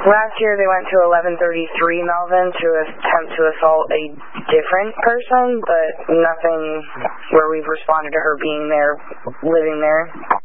Last year they went to 1133 Melvin to attempt to assault a different person, but nothing where we've responded to her being there, living there.